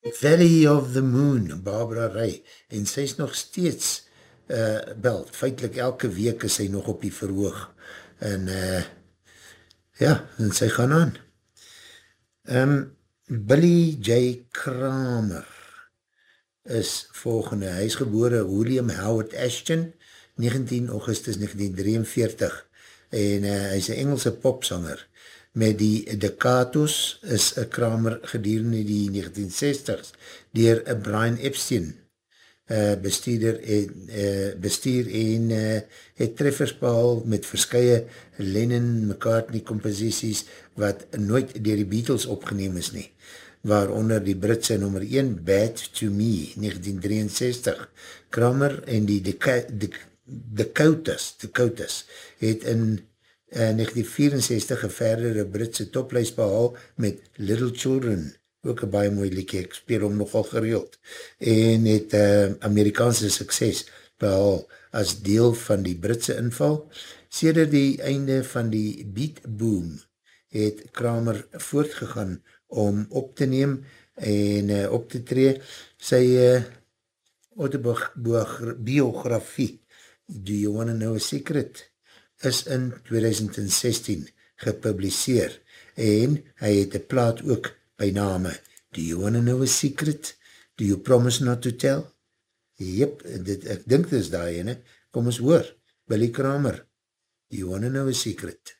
Valley of the Moon, Barbara Ray, en sy is nog steeds, wel, feitlik elke week is sy nog op die verhoog, en ja, en sy gaan aan. Billy J. Kramer is volgende, hy is gebore William Howard Ashton, 19 Augustus 1943, en hy is een Engelse popsanger. Met die Decatos is Kramer gedurende die 1960s dier Brian Epstein bestuur en het treffers behaal met verskye Lennon-McCartney composities wat nooit dier die Beatles opgeneem is nie, waaronder die Britse nummer 1 Bad to Me 1963. Kramer en die Dakotas het in 1964 een verdere Britse toplijst behaal met Little Children, ook een baie mooi liedjie, ek speel hom nogal gereeld, en het Amerikaanse sukses behaal as deel van die Britse inval. Sedert die einde van die Beat Boom het Kramer voortgegaan om op te neem en op te tree. Sy autobiografie, Do You Wanna Know a Secret, is in 2016 gepubliseer en hy het een plaat ook by name Do You Wanna Know a Secret? Do You Promise Not to Tell? Jep, ek dink dit is daai ene. Kom ons hoor, Billy Kramer, Do You Wanna Know a Secret?